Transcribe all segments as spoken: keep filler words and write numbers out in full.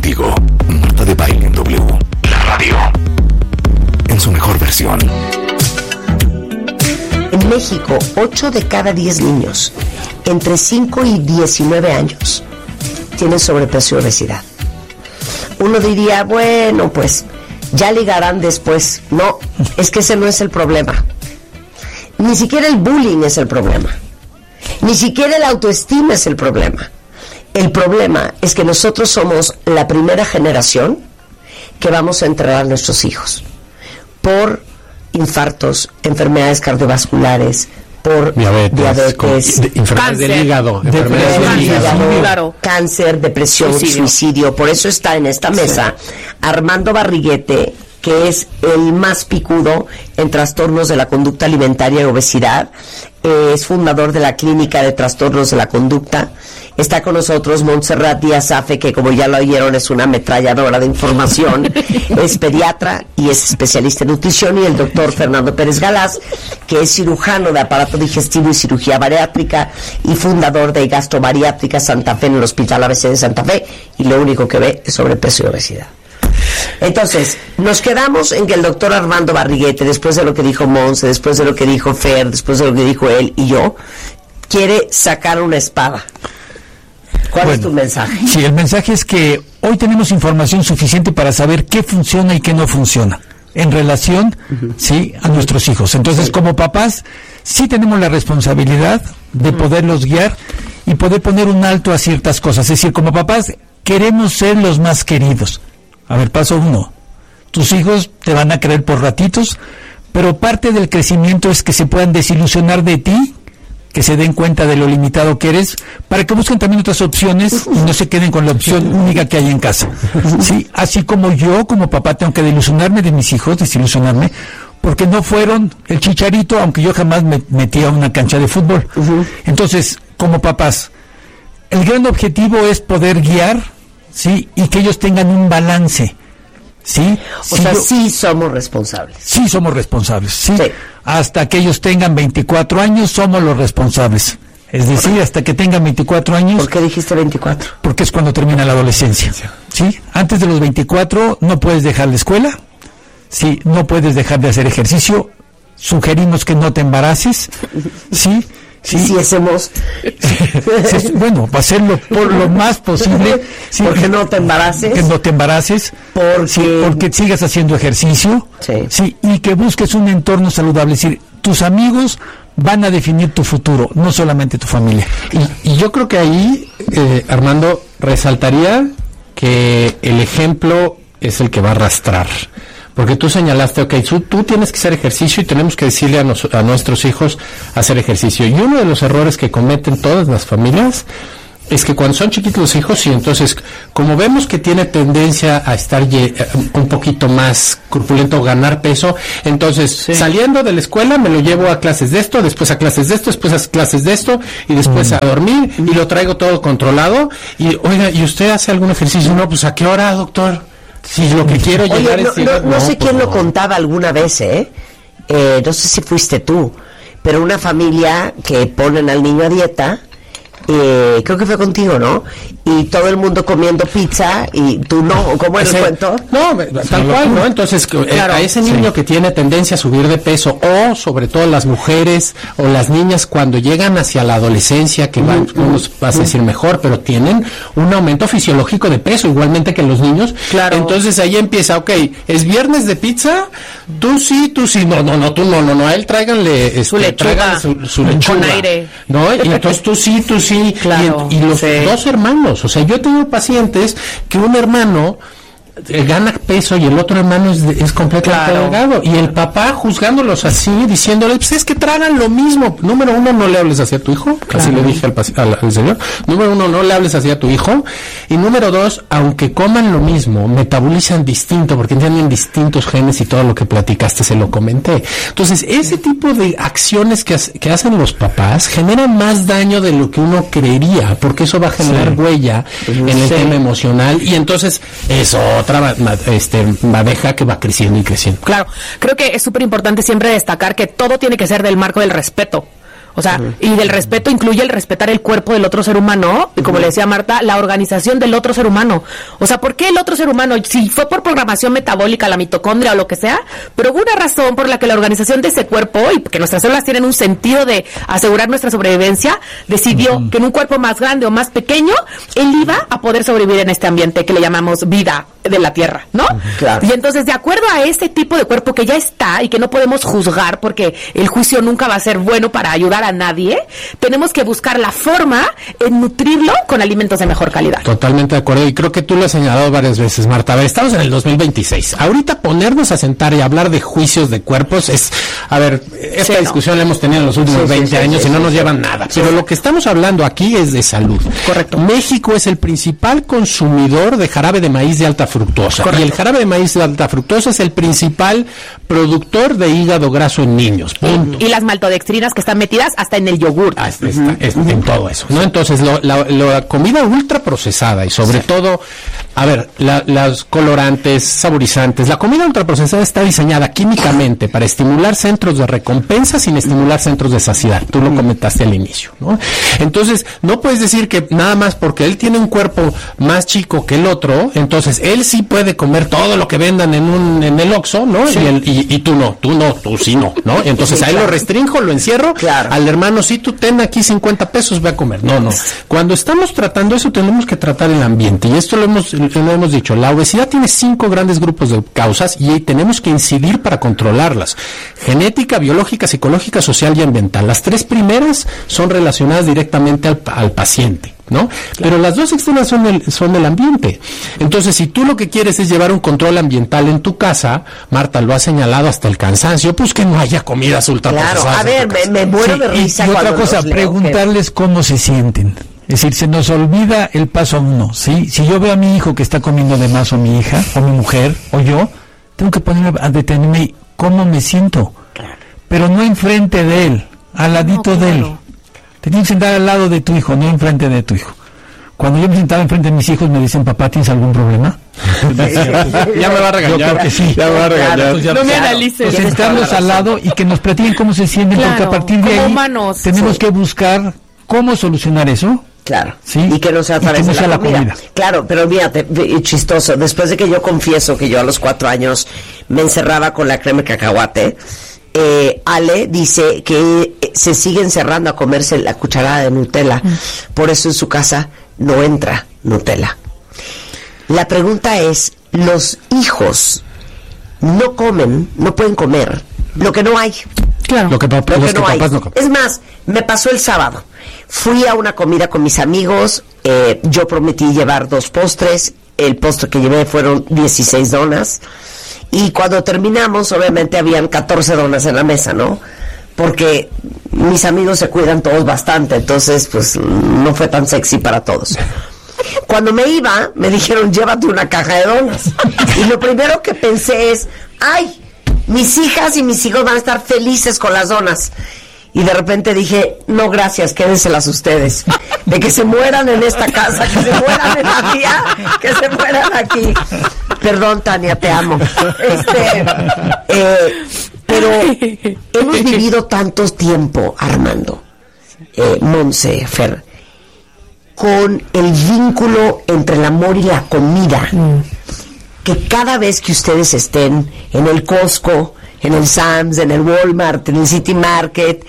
contigo. Marta de Baile en W. La radio. En su mejor versión. En México, ocho de cada diez niños entre cinco y diecinueve años tienen sobrepeso y obesidad. Uno diría, bueno, pues ya ligarán después. No, es que ese no es el problema. Ni siquiera el bullying es el problema. Ni siquiera la autoestima es el problema. El problema es que nosotros somos la primera generación que vamos a entregar a nuestros hijos por infartos, enfermedades cardiovasculares, por diabetes, diabetes con, de, enfermedades cáncer, del hígado, enfermedades del hígado, claro. cáncer, depresión, suicidio. suicidio. Por eso está en esta mesa sí. Armando Barriguete, que es el más picudo en trastornos de la conducta alimentaria y obesidad. Eh, es fundador de la Clínica de Trastornos de la Conducta. Está con nosotros Montserrat Díaz Afe, que como ya lo oyeron es una ametralladora de información. Es pediatra y es especialista en nutrición. Y el doctor Fernando Pérez Galaz, que es cirujano de aparato digestivo y cirugía bariátrica y fundador de Gastrobariátrica Santa Fe en el Hospital A B C de Santa Fe, y lo único que ve es sobrepeso y obesidad. Entonces, nos quedamos en que el doctor Armando Barriguete, después de lo que dijo Monse, después de lo que dijo Fer, después de lo que dijo él y yo, quiere sacar una espada. ¿Cuál bueno, es tu mensaje? Sí, el mensaje es que hoy tenemos información suficiente para saber qué funciona y qué no funciona en relación, uh-huh. sí, a nuestros hijos. Entonces, sí. como papás, sí tenemos la responsabilidad de uh-huh. poderlos guiar y poder poner un alto a ciertas cosas. Es decir, como papás, queremos ser los más queridos. A ver, paso uno. Tus hijos te van a querer por ratitos, pero parte del crecimiento es que se puedan desilusionar de ti, que se den cuenta de lo limitado que eres, para que busquen también otras opciones y no se queden con la opción única que hay en casa. ¿Sí? Así como yo, como papá, tengo que desilusionarme de mis hijos, desilusionarme, porque no fueron el Chicharito, aunque yo jamás me metí a una cancha de fútbol. Uh-huh. Entonces, como papás, el gran objetivo es poder guiar, ¿sí? Y que ellos tengan un balance, ¿sí? O si sea, yo, sí somos responsables. Sí somos responsables, ¿sí? sí. Hasta que ellos tengan veinticuatro años somos los responsables. Es decir, hasta que tengan veinticuatro años. ¿Por qué dijiste veinticuatro? Porque es cuando termina la adolescencia, ¿sí? Antes de los veinticuatro no puedes dejar la escuela, ¿sí? No puedes dejar de hacer ejercicio. Sugerimos que no te embaraces, ¿sí? Sí, sí, hacemos. Bueno, hacerlo por lo más posible. Sí, porque no te embaraces. Que no te embaraces. Porque, sí, porque sigas haciendo ejercicio. Sí. Sí, y que busques un entorno saludable. Es decir, tus amigos van a definir tu futuro, no solamente tu familia. Y, y yo creo que ahí, eh, Armando, resaltaría que el ejemplo es el que va a arrastrar. Porque tú señalaste, ok, tú, tú tienes que hacer ejercicio y tenemos que decirle a, nos, a nuestros hijos hacer ejercicio. Y uno de los errores que cometen todas las familias es que cuando son chiquitos los hijos, y entonces, como vemos que tiene tendencia a estar ye, un poquito más corpulento o ganar peso, entonces, sí. saliendo de la escuela me lo llevo a clases de esto, después a clases de esto, después a clases de esto, y después mm. a dormir, y lo traigo todo controlado. Y, oiga, ¿y usted hace algún ejercicio? No, pues, ¿a qué hora, doctor? Si lo que quiero Oye, llegar no, es... No, no, no sé pues quién no. lo contaba alguna vez, ¿eh? ¿eh? No sé si fuiste tú, pero una familia que ponen al niño a dieta, eh, creo que fue contigo, ¿no? Y todo el mundo comiendo pizza y tú no, ¿cómo era el cuento? No, tal cual, ¿no? Entonces, claro, a ese niño sí. que tiene tendencia a subir de peso, o sobre todo las mujeres o las niñas cuando llegan hacia la adolescencia, que van, no nos vas a decir mejor, pero tienen un aumento fisiológico de peso, igualmente que los niños. Claro. Entonces ahí empieza, ok, ¿es viernes de pizza? Tú sí, tú sí. No, no, no, tú no, no, no, a él tráiganle este, su lechuga, su, su lechuga. Con aire. ¿No? Y entonces tú sí, tú sí. Claro, y, y los sí. dos hermanos. O sea, yo tengo pacientes que un hermano eh, gana peso y el otro hermano es, es completamente claro. delgado. Y el papá juzgándolos así, diciéndole, pues es que tragan lo mismo. Número uno, no le hables así a tu hijo. Claro. Así le dije al, al, al señor. Número uno, no le hables así a tu hijo. Y número dos, aunque coman lo mismo, metabolizan distinto porque tienen distintos genes y todo lo que platicaste se lo comenté. Entonces, ese tipo de acciones que, que hacen los papás generan más daño de lo que uno creería, porque eso va a generar sí. huella en el sí. tema emocional, y entonces es otra este, madeja que va creciendo y creciendo. Claro, creo que es súper importante siempre destacar que todo tiene que ser del marco del respeto. O sea, uh-huh. y del respeto incluye el respetar el cuerpo del otro ser humano, y como uh-huh. le decía Marta, la organización del otro ser humano. O sea, ¿por qué el otro ser humano? Si fue por programación metabólica, la mitocondria o lo que sea, pero hubo una razón por la que la organización de ese cuerpo, y que nuestras células tienen un sentido de asegurar nuestra sobrevivencia, decidió uh-huh. que en un cuerpo más grande o más pequeño, él iba a poder sobrevivir en este ambiente que le llamamos vida de la Tierra, ¿no? Uh-huh. Claro. Y entonces, de acuerdo a ese tipo de cuerpo que ya está y que no podemos juzgar, porque el juicio nunca va a ser bueno para ayudar a nadie, tenemos que buscar la forma en nutrirlo con alimentos de mejor calidad. Totalmente de acuerdo, y creo que tú lo has señalado varias veces, Marta. A ver, estamos en el dos mil veintiséis. Ahorita ponernos a sentar y hablar de juicios de cuerpos es, a ver, esta sí, discusión no. la hemos tenido en los últimos sí, veinte sí, años sí, y no sí, nos sí, llevan nada. Sí. Pero lo que estamos hablando aquí es de salud. Correcto. México es el principal consumidor de jarabe de maíz de alta fructuosa. Correcto. Y el jarabe de maíz de alta fructuosa es el principal productor de hígado graso en niños. Punto. Y las maltodextrinas que están metidas hasta en el yogur. Ah, está, uh-huh. es, uh-huh. En todo eso, ¿no? Entonces, lo, la, la comida ultra procesada y sobre sí. todo, a ver, la, las colorantes, saborizantes, la comida ultra procesada está diseñada químicamente para estimular centros de recompensa sin estimular centros de saciedad. Tú lo comentaste al inicio, ¿no? Entonces, no puedes decir que nada más porque él tiene un cuerpo más chico que el otro, entonces él sí puede comer todo lo que vendan en un en el Oxxo, ¿no? Sí. Y, el, y, y tú no, tú no, tú sí no, ¿no? Entonces sí, a él claro. lo restrinjo, lo encierro, claro. al hermano sí, tú ten aquí cincuenta pesos, ve a comer. No, no. Cuando estamos tratando eso, tenemos que tratar el ambiente, y esto lo hemos, lo hemos dicho, la obesidad tiene cinco grandes grupos de causas y tenemos que incidir para controlarlas: genética, biológica, psicológica, social y ambiental. Las tres primeras son relacionadas directamente al, al paciente, ¿no? Claro. Pero las dos extremas son el, son del ambiente. Entonces, si tú lo que quieres es llevar un control ambiental en tu casa, Marta lo ha señalado hasta el cansancio, pues que no haya comidas ultraprocesadas. Claro, a ver, me, me muero sí, de risa. Y, y otra cosa, preguntarles cómo se sienten. Es decir, se nos olvida el paso uno, ¿sí? Si yo veo a mi hijo que está comiendo de más, o mi hija, o mi mujer, o yo, tengo que ponerme a detenerme y cómo me siento. Pero no enfrente de él, al ladito no, claro. de él. Te tienes que sentar al lado de tu hijo, no enfrente de tu hijo. Cuando yo me sentaba enfrente de mis hijos, me dicen, papá, ¿tienes algún problema? Ya me va a regañar. Yo creo que sí. Ya me va a regañar. Claro, ya, no me claro. analices. Sentarlos al lado y que nos platiquen cómo se sienten, claro, porque a partir de ahí humanos, tenemos sí. que buscar cómo solucionar eso. Claro, ¿sí? Y que no sea a través de la comida. comida. Claro, pero mírate, chistoso, después de que yo confieso que yo a los cuatro años me encerraba con la crema de cacahuate, eh, Ale dice que se sigue encerrando a comerse la cucharada de Nutella, mm. por eso en su casa no entra Nutella. La pregunta es, los hijos no comen, no pueden comer lo que no hay. Claro. Lo que, lo que, que no hay. No es más, me pasó el sábado. Fui a una comida con mis amigos, eh, yo prometí llevar dos postres, el postre que llevé fueron dieciséis donas, y cuando terminamos, obviamente habían catorce donas en la mesa, ¿no? Porque mis amigos se cuidan todos bastante, entonces pues no fue tan sexy para todos. Cuando me iba, me dijeron, llévate una caja de donas. Y lo primero que pensé es, ¡ay! Mis hijas y mis hijos van a estar felices con las donas. Y de repente dije, no, gracias, quédenselas ustedes. De que se mueran en esta casa, que se mueran en la mía, que se mueran aquí. Perdón, Tania, te amo. Este, eh, pero hemos vivido tanto tiempo, Armando, eh, Monse, Fer, con el vínculo entre el amor y la comida, mm. que cada vez que ustedes estén en el Costco, en el Sam's, en el Walmart, en el City Market,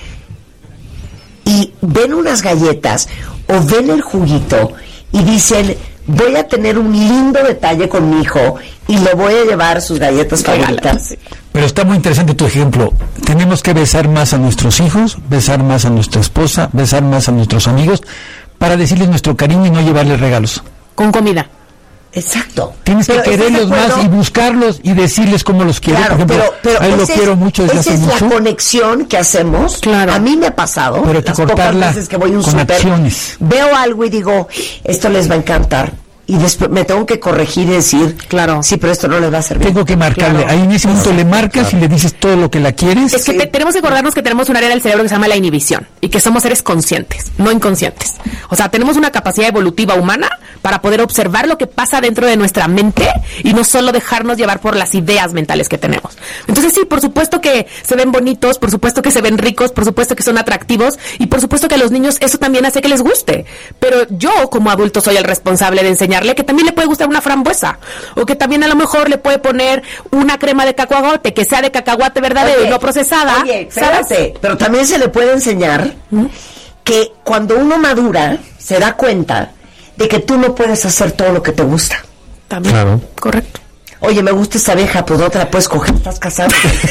y ven unas galletas o ven el juguito y dicen, voy a tener un lindo detalle con mi hijo y le voy a llevar sus galletas favoritas. Pero está muy interesante tu ejemplo. Tenemos que besar más a nuestros hijos, besar más a nuestra esposa, besar más a nuestros amigos, para decirles nuestro cariño y no llevarles regalos. Con comida. Exacto. Tienes que pero quererlos más y buscarlos y decirles cómo los quieres. Claro, por ejemplo, pero, pero a él lo quiero es, mucho desde hace mucho. Esa es la conexión que hacemos. Claro. A mí me ha pasado. Pero hay que las cortarla pocas veces que voy a un con super, acciones. Veo algo y digo, esto les va a encantar. y después me tengo que corregir y decir, claro, sí, pero esto no le va a servir. Tengo que marcarle. Claro. Ahí en ese momento Claro. le marcas Claro. y le dices todo lo que la quieres. Es que Sí. te- tenemos que acordarnos que tenemos un área del cerebro que se llama la inhibición y que somos seres conscientes, no inconscientes. O sea, tenemos una capacidad evolutiva humana para poder observar lo que pasa dentro de nuestra mente y no solo dejarnos llevar por las ideas mentales que tenemos. Entonces sí, por supuesto que se ven bonitos, por supuesto que se ven ricos, por supuesto que son atractivos y por supuesto que a los niños eso también hace que les guste. Pero yo como adulto soy el responsable de enseñarle que también le puede gustar una frambuesa o que también a lo mejor le puede poner una crema de cacahuate que sea de cacahuate verdadero Oye, y no procesada. Oye, ¿sabes? espérate, pero también se le puede enseñar que cuando uno madura, se da cuenta de que tú no puedes hacer todo lo que te gusta. También. Claro. Correcto. Oye, me gusta esta vieja, pues no te la puedes coger, estás casado.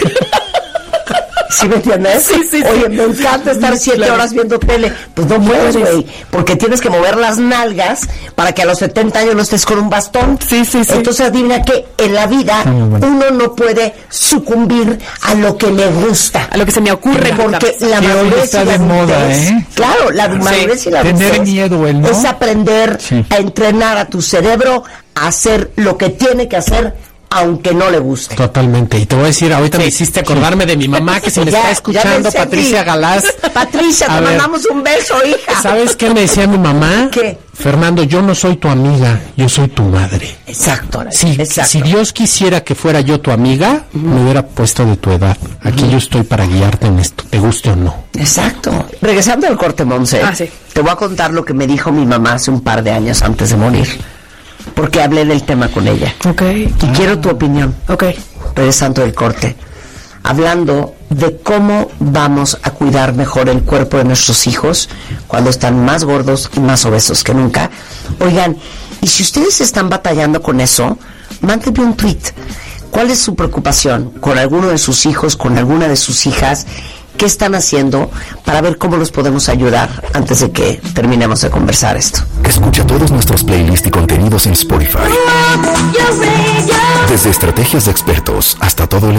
¿Sí me entiendes? Sí, sí, sí. Oye, me encanta estar siete Claro. horas viendo tele. Pues no puedes, güey, porque tienes que mover las nalgas para que a los setenta años no estés con un bastón. Sí, sí, sí. Entonces adivina que en la vida muy bueno. uno no puede sucumbir a lo que le gusta. A lo que se me ocurre. Porque la Sí, hoy madurez está y la de moda, adultez, ¿eh? claro, la madurez y la Tener adultez miedo, el no. es aprender Sí. a entrenar a tu cerebro a hacer lo que tiene que hacer aunque no le guste. Totalmente. Y te voy a decir, ahorita me hiciste acordarme de mi mamá que se me Ya, está ya escuchando, pensé en Patricia ti. Galás. Patricia, A te ver, mandamos un beso, hija. ¿sabes qué me decía mi mamá? ¿Qué? Fernando, yo no soy tu amiga, yo soy tu madre. Exacto. Si, exacto. si Dios quisiera que fuera yo tu amiga, me hubiera puesto de tu edad. Aquí yo estoy para guiarte en esto, te guste o no. Exacto. Regresando al corte, Monse, Ah, sí. te voy a contar lo que me dijo mi mamá hace un par de años antes de morir. Porque hablé del tema con ella. Ok. Y quiero tu opinión. Ok. Regresando del corte, hablando de cómo vamos a cuidar mejor el cuerpo de nuestros hijos cuando están más gordos y más obesos que nunca. Oigan, y si ustedes están batallando con eso, mándenme un tweet. ¿Cuál es su preocupación con alguno de sus hijos, con alguna de sus hijas? ¿Qué están haciendo para ver cómo los podemos ayudar antes de que terminemos de conversar esto? Escucha todos nuestros playlists y contenidos en Spotify. Desde estrategias de expertos hasta todo el